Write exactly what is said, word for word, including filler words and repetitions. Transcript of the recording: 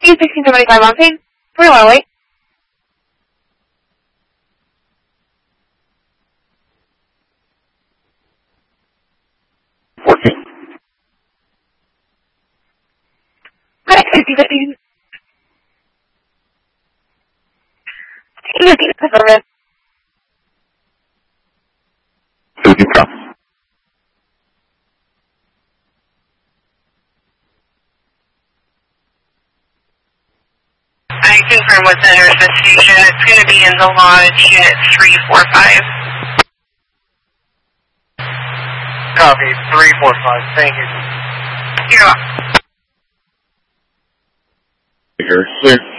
sixteen seventy-five Mountain. Where are we? fourteen. Hi, sixteen fifteen. sixteen fifteen, affirmative. fifteen drop. I confirm with the nurse station. It's going to be in the lodge, unit three four five. Copy, three four five. Thank you. You're welcome. Here, six.